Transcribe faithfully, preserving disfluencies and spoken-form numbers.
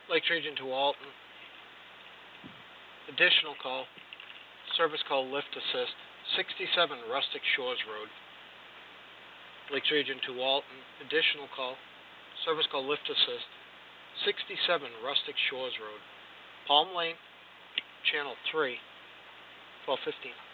Lakes Region to Alton. Additional call. Service call lift assist. sixty-seven Rustic Shores Road. Lakes Region to Alton. Additional call. Service call lift assist. sixty-seven Rustic Shores Road. Palm Lane, Channel three, twelve fifteen.